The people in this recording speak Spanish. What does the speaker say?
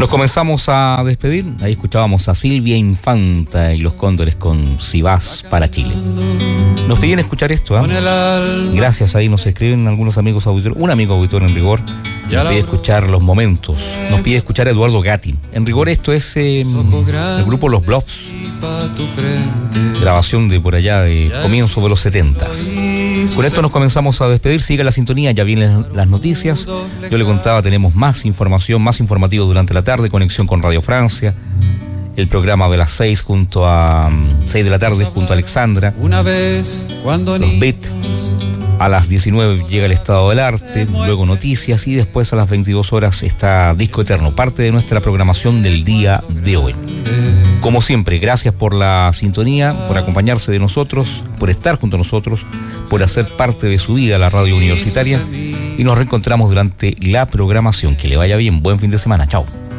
Nos comenzamos a despedir. Ahí escuchábamos a Silvia Infanta y los Cóndores con Si vas para Chile. Nos piden escuchar esto, Gracias, ahí nos escriben algunos amigos auditores. Un amigo auditor en rigor nos pide escuchar Los Momentos. Nos pide escuchar a Eduardo Gatti. En rigor esto es el grupo Los Blobs. Grabación de por allá de comienzo de los 70s. Con esto nos comenzamos a despedir. Sigue la sintonía, ya vienen las noticias. Yo le contaba, tenemos más información, más informativo durante la tarde, conexión con Radio Francia, el programa de las 6 de la tarde junto a Alexandra, los Beat. A las 19 llega el Estado del Arte, luego noticias y después a las 22 horas está Disco Eterno, parte de nuestra programación del día de hoy. Como siempre, gracias por la sintonía, por acompañarse de nosotros, por estar junto a nosotros, por hacer parte de su vida la radio universitaria y nos reencontramos durante la programación. Que le vaya bien, buen fin de semana, chao.